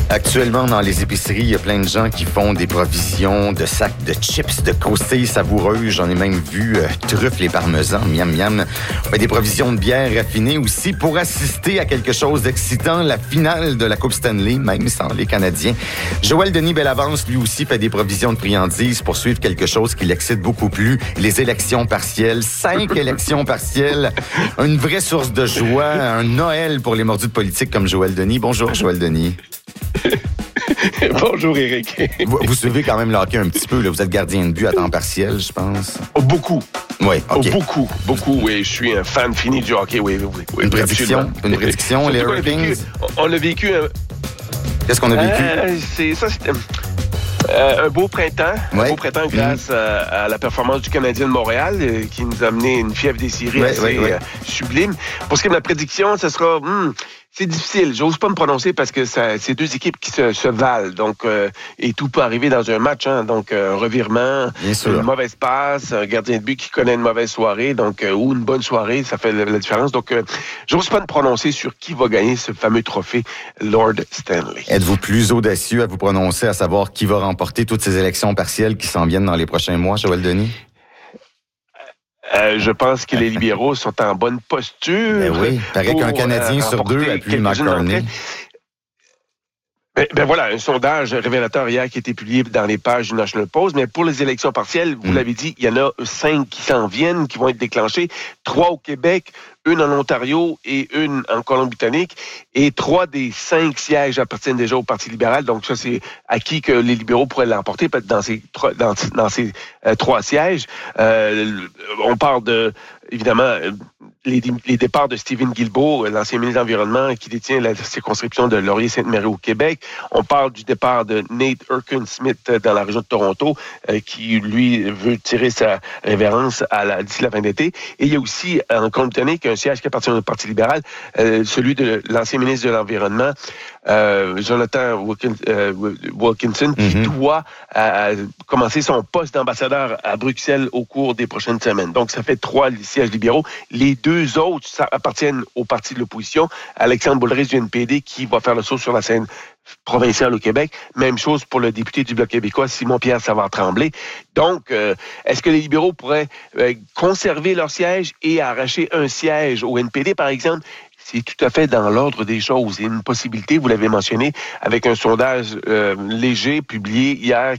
Actuellement, dans les épiceries, il y a plein de gens qui font des provisions de sacs de chips, de croustilles savoureuses. J'en ai même vu truffes et parmesans, miam miam. On fait des provisions de bière raffinées aussi pour assister à quelque chose d'excitant, la finale de la Coupe Stanley, même sans les Canadiens. Joël Denis Bellavance, lui aussi, fait des provisions de friandises pour suivre quelque chose qui l'excite beaucoup plus, les élections partielles. 5 élections partielles, une vraie source de joie, un Noël pour les mordus de politique comme Joël Denis. Bonjour, Joël Denis. Bonjour, Éric. Vous suivez quand même le hockey un petit peu. Là. Vous êtes gardien de but à temps partiel, je pense. Oh, beaucoup. Oui, OK. Beaucoup, oui. Je suis un fan fini du hockey, oui. Une prédiction, les Hurricanes? On a vécu... Qu'est-ce qu'on a vécu? C'est un beau printemps. Ouais. Un beau printemps grâce à la performance du Canadien de Montréal qui nous a amené une fièvre des séries sublime. Pour ce qui est de la prédiction, ce sera... c'est difficile. J'ose pas me prononcer parce que c'est deux équipes qui se valent. Donc, et tout peut arriver dans un match. Hein. Donc, un revirement, une mauvaise passe, un gardien de but qui connaît une mauvaise soirée, donc ou une bonne soirée, ça fait la différence. Donc, j'ose pas me prononcer sur qui va gagner ce fameux trophée Lord Stanley. Êtes-vous plus audacieux à vous prononcer, à savoir qui va remporter toutes ces élections partielles qui s'en viennent dans les prochains mois, Joël Denis? Je pense que les libéraux sont en bonne posture. Ben oui, il paraît qu'un Canadien sur 2 appuie McCartney. Ben voilà, un sondage révélateur hier qui a été publié dans les pages du National Post. Mais pour les élections partielles, vous l'avez dit, il y en a 5 qui s'en viennent, qui vont être déclenchées. 3 au Québec, 1 en Ontario et 1 en Colombie-Britannique. Et 3 des 5 sièges appartiennent déjà au Parti libéral. Donc ça, c'est acquis que les libéraux pourraient l'emporter peut-être dans ces 3 sièges. On parle de, évidemment... Les départs de Stephen Guilbeault, l'ancien ministre de l'Environnement qui détient la circonscription de Laurier-Sainte-Marie au Québec. On parle du départ de Nate Hurken-Smith dans la région de Toronto, qui, lui, veut tirer sa révérence d'ici la fin d'été. Et il y a aussi, en Colombie-Britannique, un siège qui appartient au Parti libéral, celui de l'ancien ministre de l'Environnement, Jonathan Wilkinson, qui doit commencer son poste d'ambassadeur à Bruxelles au cours des prochaines semaines. Donc, ça fait 3 sièges libéraux. Les 2 autres appartiennent au parti de l'opposition. Alexandre Boulris du NPD qui va faire le saut sur la scène provinciale au Québec. Même chose pour le député du Bloc québécois, Simon-Pierre Savard-Tremblay. Donc, est-ce que les libéraux pourraient conserver leur siège et arracher un siège au NPD, par exemple? C'est tout à fait dans l'ordre des choses. Il y a une possibilité, vous l'avez mentionné, avec un sondage léger publié hier